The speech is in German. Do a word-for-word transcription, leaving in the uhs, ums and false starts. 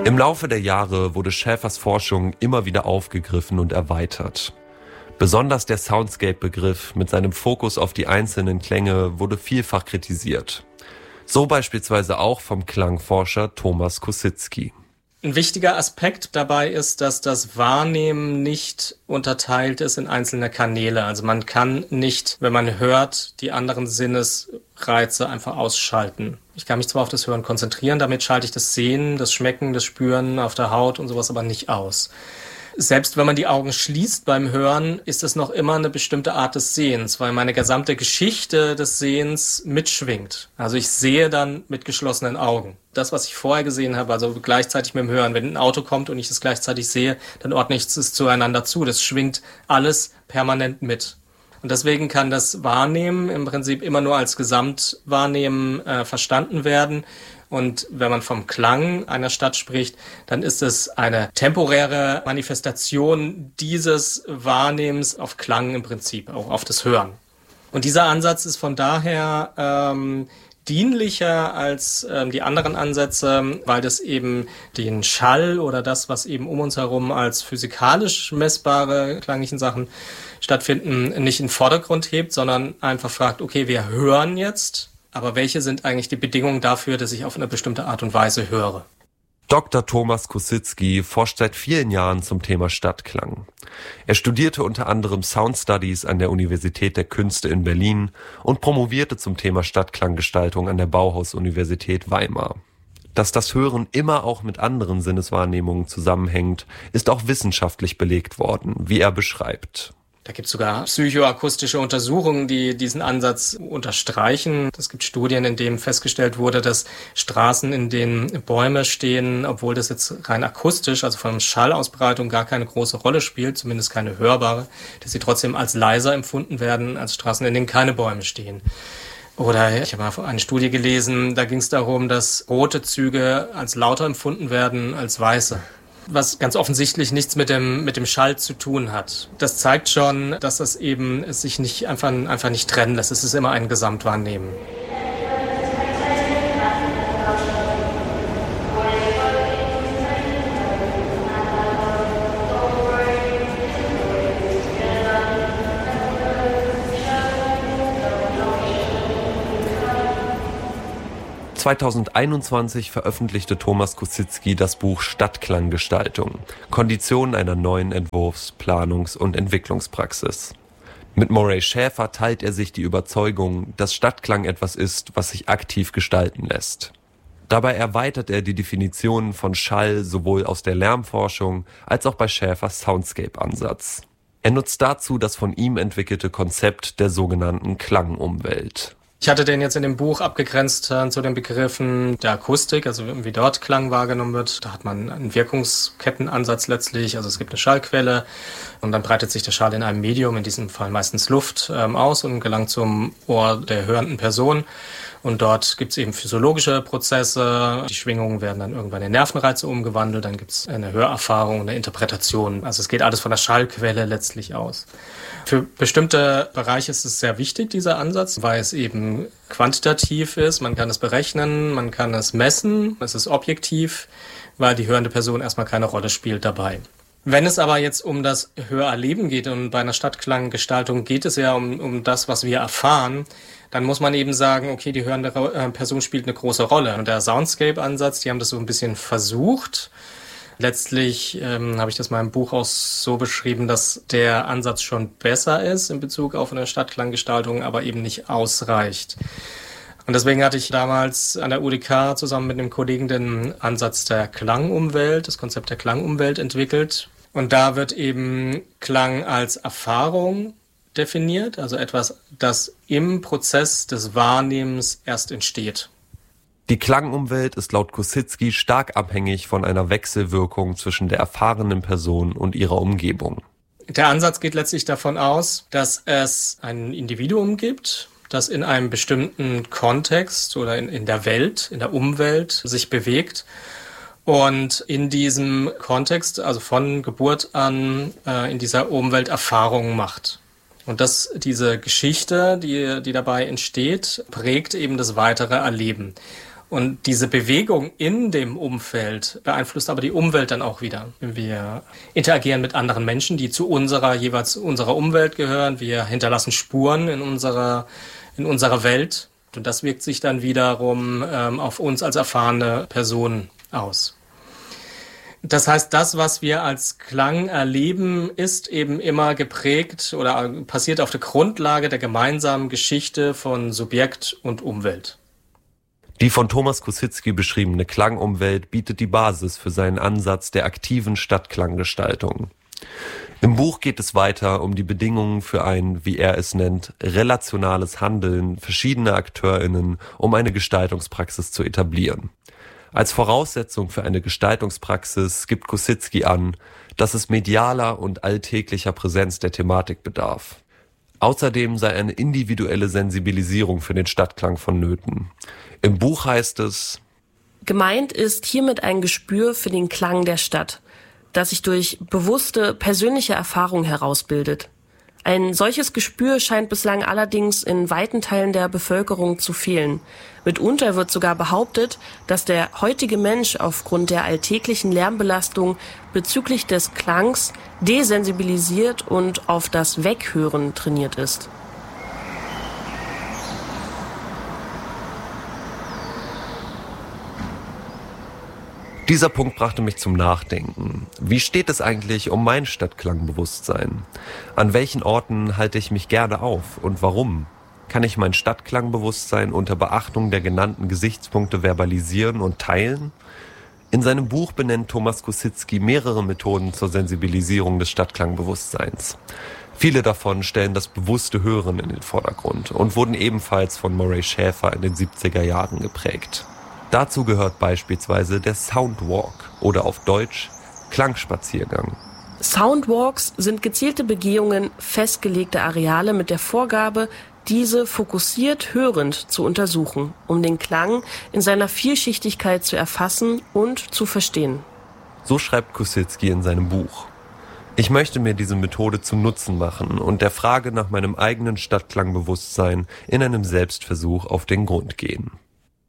Im Laufe der Jahre wurde Schäfers Forschung immer wieder aufgegriffen und erweitert. Besonders der Soundscape-Begriff mit seinem Fokus auf die einzelnen Klänge wurde vielfach kritisiert. So beispielsweise auch vom Klangforscher Thomas Kosinski. Ein wichtiger Aspekt dabei ist, dass das Wahrnehmen nicht unterteilt ist in einzelne Kanäle. Also man kann nicht, wenn man hört, die anderen Sinnesreize einfach ausschalten. Ich kann mich zwar auf das Hören konzentrieren, damit schalte ich das Sehen, das Schmecken, das Spüren auf der Haut und sowas aber nicht aus. Selbst wenn man die Augen schließt beim Hören, ist es noch immer eine bestimmte Art des Sehens, weil meine gesamte Geschichte des Sehens mitschwingt. Also ich sehe dann mit geschlossenen Augen. Das, was ich vorher gesehen habe, also gleichzeitig mit dem Hören. Wenn ein Auto kommt und ich es gleichzeitig sehe, dann ordne ich es zueinander zu. Das schwingt alles permanent mit. Und deswegen kann das Wahrnehmen im Prinzip immer nur als Gesamtwahrnehmen äh, verstanden werden. Und wenn man vom Klang einer Stadt spricht, dann ist es eine temporäre Manifestation dieses Wahrnehmens auf Klang im Prinzip, auch auf das Hören. Und dieser Ansatz ist von daher ähm, dienlicher als ähm, die anderen Ansätze, weil das eben den Schall oder das, was eben um uns herum als physikalisch messbare klanglichen Sachen stattfinden, nicht in den Vordergrund hebt, sondern einfach fragt, okay, wir hören jetzt, aber welche sind eigentlich die Bedingungen dafür, dass ich auf eine bestimmte Art und Weise höre? Doktor Thomas Kosinski forscht seit vielen Jahren zum Thema Stadtklang. Er studierte unter anderem Sound Studies an der Universität der Künste in Berlin und promovierte zum Thema Stadtklanggestaltung an der Bauhaus-Universität Weimar. Dass das Hören immer auch mit anderen Sinneswahrnehmungen zusammenhängt, ist auch wissenschaftlich belegt worden, wie er beschreibt. Da gibt es sogar psychoakustische Untersuchungen, die diesen Ansatz unterstreichen. Es gibt Studien, in denen festgestellt wurde, dass Straßen, in denen Bäume stehen, obwohl das jetzt rein akustisch, also von Schallausbreitung gar keine große Rolle spielt, zumindest keine hörbare, dass sie trotzdem als leiser empfunden werden als Straßen, in denen keine Bäume stehen. Oder ich habe mal eine Studie gelesen, da ging es darum, dass rote Züge als lauter empfunden werden als weiße. Was ganz offensichtlich nichts mit dem mit dem Schall zu tun hat. Das zeigt schon, dass das eben sich nicht einfach einfach nicht trennen lässt. Es ist immer ein Gesamtwahrnehmen. zweitausendeinundzwanzig veröffentlichte Thomas Kosinski das Buch Stadtklanggestaltung – Konditionen einer neuen Entwurfs-, Planungs- und Entwicklungspraxis. Mit Murray Schäfer teilt er sich die Überzeugung, dass Stadtklang etwas ist, was sich aktiv gestalten lässt. Dabei erweitert er die Definitionen von Schall sowohl aus der Lärmforschung als auch bei Schäfers Soundscape-Ansatz. Er nutzt dazu das von ihm entwickelte Konzept der sogenannten Klangumwelt. Ich hatte den jetzt in dem Buch abgegrenzt äh, zu den Begriffen der Akustik, also wie dort Klang wahrgenommen wird. Da hat man einen Wirkungskettenansatz letztlich, also es gibt eine Schallquelle und dann breitet sich der Schall in einem Medium, in diesem Fall meistens Luft, ähm, aus und gelangt zum Ohr der hörenden Person. Und dort gibt es eben physiologische Prozesse, die Schwingungen werden dann irgendwann in Nervenreize umgewandelt, dann gibt es eine Hörerfahrung, eine Interpretation. Also es geht alles von der Schallquelle letztlich aus. Für bestimmte Bereiche ist es sehr wichtig, dieser Ansatz, weil es eben quantitativ ist. Man kann es berechnen, man kann es messen, es ist objektiv, weil die hörende Person erstmal keine Rolle spielt dabei. Wenn es aber jetzt um das Hörerleben geht und bei einer Stadtklanggestaltung geht es ja um, um das, was wir erfahren, dann muss man eben sagen, okay, die hörende Person spielt eine große Rolle. Und der Soundscape-Ansatz, die haben das so ein bisschen versucht. Letztlich ähm, habe ich das mal im Buch auch so beschrieben, dass der Ansatz schon besser ist in Bezug auf eine Stadtklanggestaltung, aber eben nicht ausreicht. Und deswegen hatte ich damals an der U D K zusammen mit einem Kollegen den Ansatz der Klangumwelt, das Konzept der Klangumwelt entwickelt. Und da wird eben Klang als Erfahrung definiert, also etwas, das im Prozess des Wahrnehmens erst entsteht. Die Klangumwelt ist laut Kosinski stark abhängig von einer Wechselwirkung zwischen der erfahrenen Person und ihrer Umgebung. Der Ansatz geht letztlich davon aus, dass es ein Individuum gibt, das in einem bestimmten Kontext oder in, in der Welt, in der Umwelt sich bewegt und in diesem Kontext, also von Geburt an, äh, in dieser Umwelt Erfahrungen macht. Und dass diese Geschichte, die, die dabei entsteht, prägt eben das weitere Erleben. Und diese Bewegung in dem Umfeld beeinflusst aber die Umwelt dann auch wieder. Wir interagieren mit anderen Menschen, die zu unserer jeweils unserer Umwelt gehören. Wir hinterlassen Spuren in unserer, in unserer Welt. Und das wirkt sich dann wiederum ähm, auf uns als erfahrene Personen aus. Das heißt, das, was wir als Klang erleben, ist eben immer geprägt oder passiert auf der Grundlage der gemeinsamen Geschichte von Subjekt und Umwelt. Die von Thomas Kosinski beschriebene Klangumwelt bietet die Basis für seinen Ansatz der aktiven Stadtklanggestaltung. Im Buch geht es weiter um die Bedingungen für ein, wie er es nennt, relationales Handeln verschiedener AkteurInnen, um eine Gestaltungspraxis zu etablieren. Als Voraussetzung für eine Gestaltungspraxis gibt Kosinski an, dass es medialer und alltäglicher Präsenz der Thematik bedarf. Außerdem sei eine individuelle Sensibilisierung für den Stadtklang vonnöten. Im Buch heißt es: Gemeint ist hiermit ein Gespür für den Klang der Stadt, das sich durch bewusste persönliche Erfahrung herausbildet. Ein solches Gespür scheint bislang allerdings in weiten Teilen der Bevölkerung zu fehlen. Mitunter wird sogar behauptet, dass der heutige Mensch aufgrund der alltäglichen Lärmbelastung bezüglich des Klangs desensibilisiert und auf das Weghören trainiert ist. Dieser Punkt brachte mich zum Nachdenken. Wie steht es eigentlich um mein Stadtklangbewusstsein? An welchen Orten halte ich mich gerne auf und warum? Kann ich mein Stadtklangbewusstsein unter Beachtung der genannten Gesichtspunkte verbalisieren und teilen? In seinem Buch benennt Thomas Kosinski mehrere Methoden zur Sensibilisierung des Stadtklangbewusstseins. Viele davon stellen das bewusste Hören in den Vordergrund und wurden ebenfalls von Murray Schafer in den siebziger Jahren geprägt. Dazu gehört beispielsweise der Soundwalk oder auf Deutsch Klangspaziergang. Soundwalks sind gezielte Begehungen festgelegter Areale mit der Vorgabe, diese fokussiert hörend zu untersuchen, um den Klang in seiner Vielschichtigkeit zu erfassen und zu verstehen. So schreibt Kosinski in seinem Buch. Ich möchte mir diese Methode zum Nutzen machen und der Frage nach meinem eigenen Stadtklangbewusstsein in einem Selbstversuch auf den Grund gehen.